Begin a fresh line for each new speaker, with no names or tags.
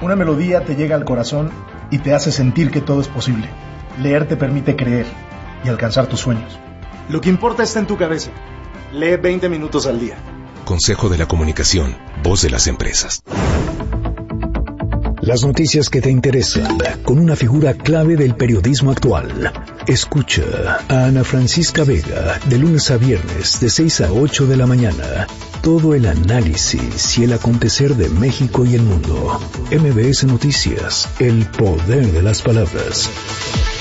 Una melodía te llega al corazón y te hace sentir que todo es posible. Leer te permite creer y alcanzar tus sueños. Lo que importa está en tu cabeza. Lee 20 minutos al día.
Consejo de la Comunicación, voz de las empresas.
Las noticias que te interesan, con una figura clave del periodismo actual. Escucha a Ana Francisca Vega, de lunes a viernes, de 6 a 8 de la mañana. Todo el análisis y el acontecer de México y el mundo. MBS Noticias, el poder de las palabras.